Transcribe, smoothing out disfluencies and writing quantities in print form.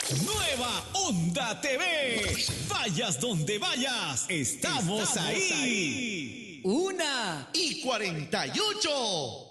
Nueva Onda TV. Vayas donde vayas, estamos ahí. 1:48.